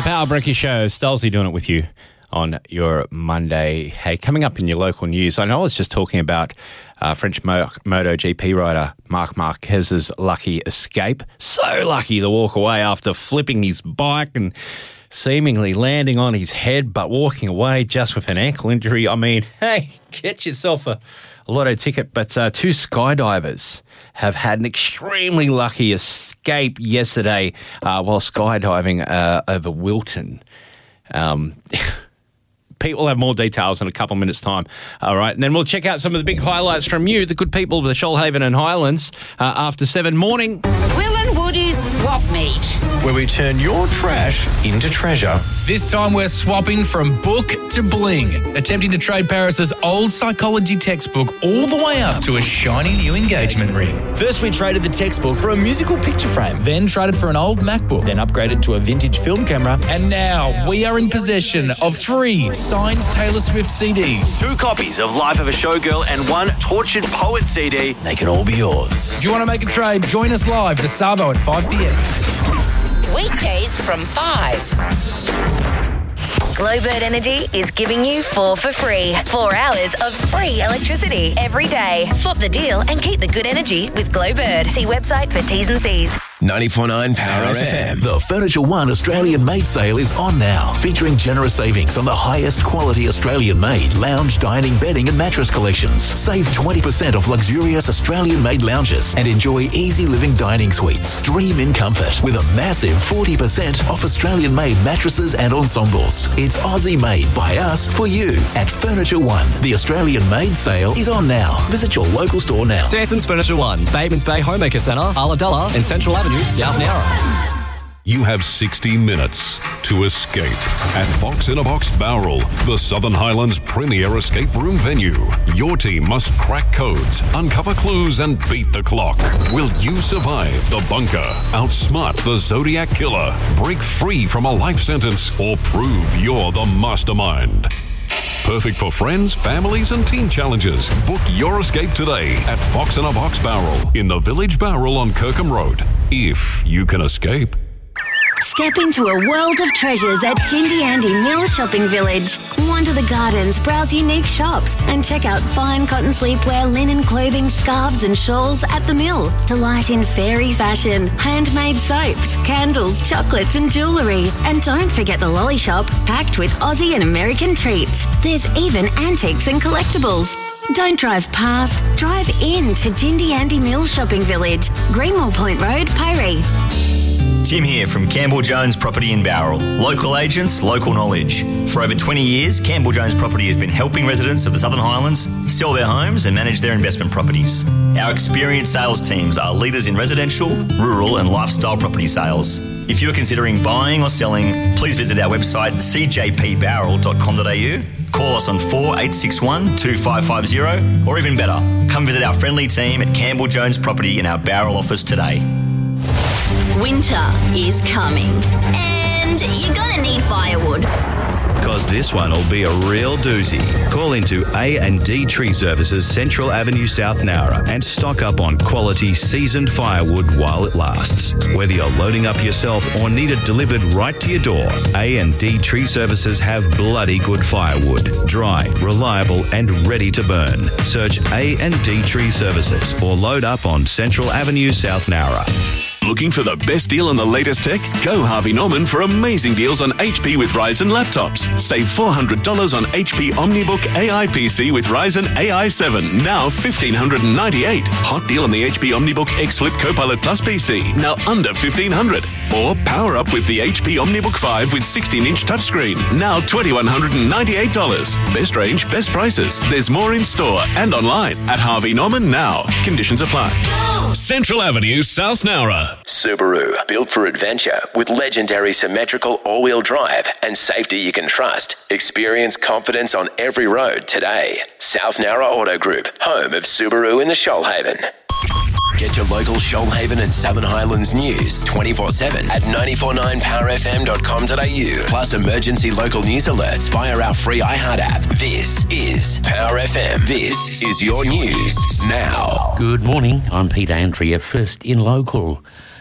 The Power Breaky Show. Stolzy doing it with you on your Monday. Hey, coming up in your local news, I know I was just talking about French MotoGP rider Marc Marquez's lucky escape. So lucky to walk away after flipping his bike and seemingly landing on his head, but walking away just with an ankle injury. I mean, hey, get yourself a lotto ticket. But two skydivers have had an extremely lucky escape yesterday while skydiving over Wilton. People have more details in a couple of minutes' time. All right, and then we'll check out some of the big highlights from you, the good people of the Shoalhaven and Highlands, after 7 morning. Will and Woody's Swap Meet, where we turn your trash into treasure. This time we're swapping from book to bling, attempting to trade Paris's old psychology textbook all the way up to a shiny new engagement ring. First we traded the textbook for a musical picture frame. Then traded for an old MacBook. Then upgraded to a vintage film camera. And now we are in possession of 3 signed Taylor Swift CDs. 2 copies of Life of a Showgirl and 1 Tortured Poet CD. They can all be yours. If you want to make a trade, join us live for Savo at 5 p.m. weekdays from 5. Glowbird Energy is giving you 4 for free. 4 hours of free electricity every day. Swap the deal and keep the good energy with Glowbird. See website for T's and C's. 94.9 Power FM. The Furniture One Australian Made sale is on now, featuring generous savings on the highest quality Australian made lounge, dining, bedding and mattress collections. Save 20% off luxurious Australian made lounges and enjoy easy living dining suites. Dream in comfort with a massive 40% off Australian made mattresses and ensembles. It's Aussie made by us for you at Furniture One. The Australian Made sale is on now. Visit your local store now. Sansom's Furniture One, Batemans Bay Homemaker Centre, Ulladulla and Central Avenue, South Nowra. You have 60 minutes to escape at Fox in a Box Bowral, the Southern Highlands' premier escape room venue. Your team must crack codes, uncover clues, and beat the clock. Will you survive the bunker, outsmart the Zodiac Killer, break free from a life sentence, or prove you're the mastermind? Perfect for friends, families, and team challenges. Book your escape today at Fox in a Box Bowral in the Village Bowral on Kirkham Road. If you can escape. Step into a world of treasures at Jindy Andy Mill Shopping Village. Wander the gardens, browse unique shops, and check out fine cotton sleepwear, linen clothing, scarves and shawls at the mill. Delight in fairy fashion, handmade soaps, candles, chocolates and jewellery. And don't forget the lolly shop, packed with Aussie and American treats. There's even antiques and collectibles. Don't drive past, drive in to Jindy Andy Mill Shopping Village, Greenwell Point Road, Piree. Tim here from Campbell Jones Property in Bowral. Local agents, local knowledge. For over 20 years, Campbell Jones Property has been helping residents of the Southern Highlands sell their homes and manage their investment properties. Our experienced sales teams are leaders in residential, rural and lifestyle property sales. If you're considering buying or selling, please visit our website cjpbowral.com.au, call us on 4861 2550, or even better, come visit our friendly team at Campbell Jones Property in our Bowral office today. Winter is coming, and you're gonna need firewood. Because this one will be a real doozy. Call into A&D Tree Services, Central Avenue, South Nowra, and stock up on quality seasoned firewood while it lasts. Whether you're loading up yourself or need it delivered right to your door, A&D Tree Services have bloody good firewood. Dry, reliable, and ready to burn. Search A&D Tree Services or load up on Central Avenue, South Nowra. Looking for the best deal on the latest tech? Go Harvey Norman for amazing deals on HP with Ryzen laptops. Save $400 on HP OmniBook AI PC with Ryzen AI 7, now $1,598. Hot deal on the HP OmniBook X Flip Copilot Plus PC, now under $1,500. Or power up with the HP OmniBook 5 with 16-inch touchscreen, now $2,198. Best range, best prices. There's more in store and online at Harvey Norman now. Conditions apply. Central Avenue, South Nowra. Subaru, built for adventure with legendary symmetrical all-wheel drive and safety you can trust. Experience confidence on every road today. South Nowra Auto Group, home of Subaru in the Shoalhaven. Get your local Shoalhaven and Southern Highlands news 24/7 at 949powerfm.com.au. Plus emergency local news alerts via our free iHeart app. This is Power FM. This is your news now. Good morning. I'm Peter Andrea. First in local.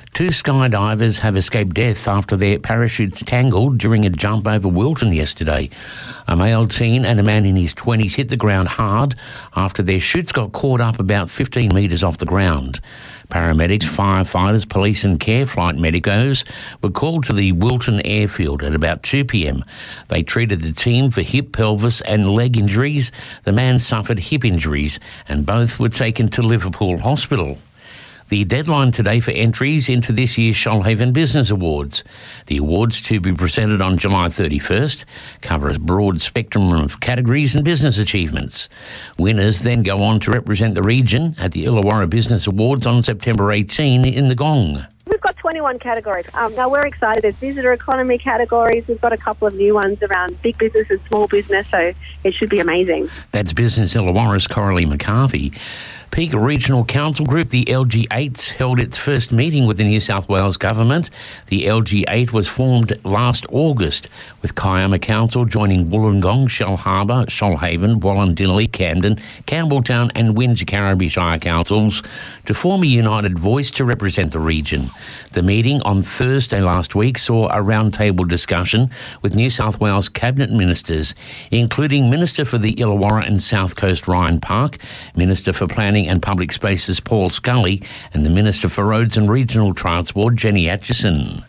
Two skydivers have escaped death after their parachutes tangled during a jump over Wilton yesterday. A male teen and a man in his 20s hit the ground hard after their chutes got caught up about 15 metres off the ground. Paramedics, firefighters, police and care flight medicos were called to the Wilton airfield at about 2 p.m. They treated the team for hip, pelvis and leg injuries. The man suffered hip injuries and both were taken to Liverpool Hospital. The deadline today for entries into this year's Shoalhaven Business Awards. The awards, to be presented on July 31st, cover a broad spectrum of categories and business achievements. Winners then go on to represent the region at the Illawarra Business Awards on September 18 in the Gong. We've got 21 categories. Now, we're excited. There's visitor economy categories. We've got a couple of new ones around big business and small business, so it should be amazing. That's Business Illawarra's Coralie McCarthy. Peak Regional Council Group, the LG8, held its first meeting with the New South Wales Government. The LG8 was formed last August, with Kiama Council joining Wollongong, Shellharbour, Shoalhaven, Wallandilly, Camden, Campbelltown and Wingecarribee Shire Councils to form a united voice to represent the region. The meeting on Thursday last week saw a roundtable discussion with New South Wales Cabinet Ministers, including Minister for the Illawarra and South Coast Ryan Park, Minister for Planning and Public Spaces Paul Scully and the Minister for Roads and Regional Transport Jenny Atchison.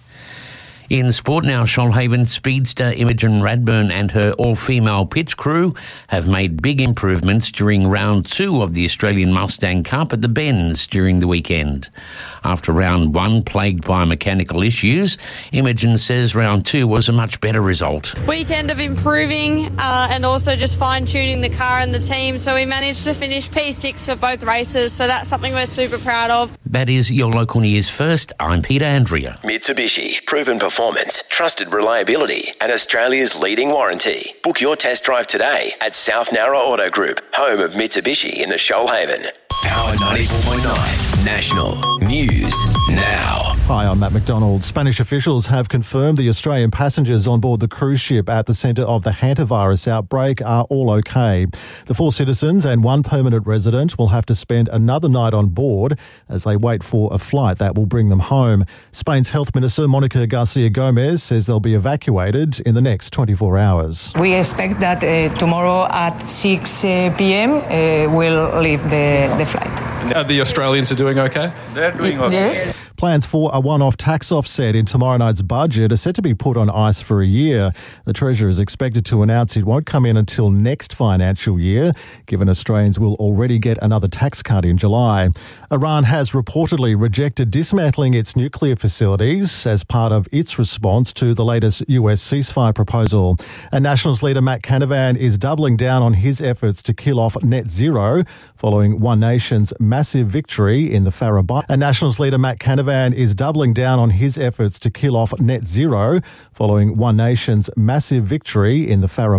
In sport now, Shoalhaven speedster Imogen Radburn and her all-female pitch crew have made big improvements during round 2 of the Australian Mustang Cup at the Bends during the weekend. After round 1 plagued by mechanical issues, Imogen says round 2 was a much better result. Weekend of improving and also just fine-tuning the car and the team, so we managed to finish P6 for both races, so that's something we're super proud of. That is your local news first. I'm Peter Andrea. Mitsubishi, proven performance, trusted reliability, and Australia's leading warranty. Book your test drive today at South Nowra Auto Group, home of Mitsubishi in the Shoalhaven. Power 94.9 National News Now. Hi, I'm Matt McDonald. Spanish officials have confirmed the Australian passengers on board the cruise ship at the centre of the hantavirus outbreak are all okay. The 4 citizens and 1 permanent resident will have to spend another night on board as they wait for a flight that will bring them home. Spain's Health Minister Monica Garcia Gomez says they'll be evacuated in the next 24 hours. We expect that tomorrow at 6 p.m. we'll leave the flight. Are the Australians doing okay? They're doing okay. Yes. Plans for a one-off tax offset in tomorrow night's budget are set to be put on ice for a year. The Treasurer is expected to announce it won't come in until next financial year, given Australians will already get another tax cut in July. Iran has reportedly rejected dismantling its nuclear facilities as part of its response to the latest US ceasefire proposal. And Nationals leader Matt Canavan is doubling down on his efforts to kill off net zero following One Nation's massive victory in the Farabah. And Nationals leader Matt Canavan is doubling down on his efforts to kill off net zero following One Nation's massive victory in the Farabah.